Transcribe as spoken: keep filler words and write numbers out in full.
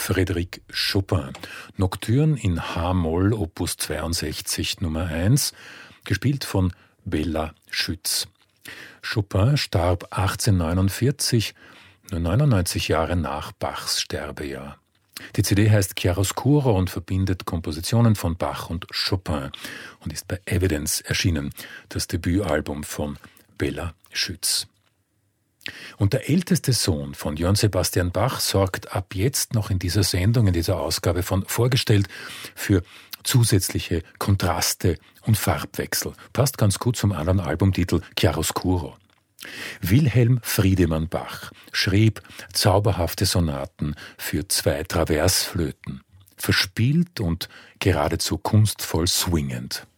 Frédéric Chopin. Nocturne in H-Moll, Opus zweiundsechzig Nummer eins, gespielt von Bela Schütz. Chopin starb achtzehnhundertneunundvierzig, nur neunundneunzig Jahre nach Bachs Sterbejahr. Die C D heißt Chiaroscuro und verbindet Kompositionen von Bach und Chopin und ist bei Evidence erschienen, das Debütalbum von Bela Schütz. Und der älteste Sohn von Johann Sebastian Bach sorgt ab jetzt noch in dieser Sendung, in dieser Ausgabe von Vorgestellt, für zusätzliche Kontraste und Farbwechsel. Passt ganz gut zum anderen Albumtitel Chiaroscuro. Wilhelm Friedemann Bach schrieb zauberhafte Sonaten für zwei Traversflöten, verspielt und geradezu kunstvoll swingend.